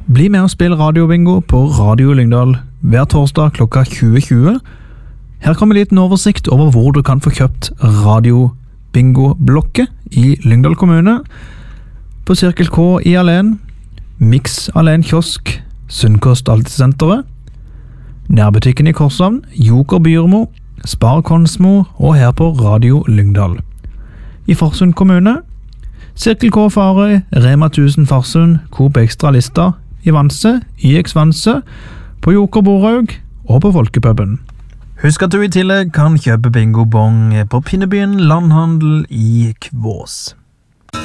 Bli med og spill radiobingo på Radio Lyngdal hver torsdag klokka 20.20. Her kommer en liten oversikt over hvor du kan få kjøpt radiobingo-blokket i Lyngdal kommune, på Cirkel K i Alen, Mix Alen Kiosk, Sunnkost Altesenteret, nærbutikken i Korshavn, Joker Byrmo, Spar Konsmo og her på Radio Lyngdal. I Farsund kommune, Cirkel K Farøy, Rema 1000 Farsund, Coop Extra Lista, i Vanse, IX Vanse, på Joker Borhaug og på Folkepuben. Husk at du i tillegg kan kjøpe bingo-bong på Pinnebyen Landhandel i Kvås.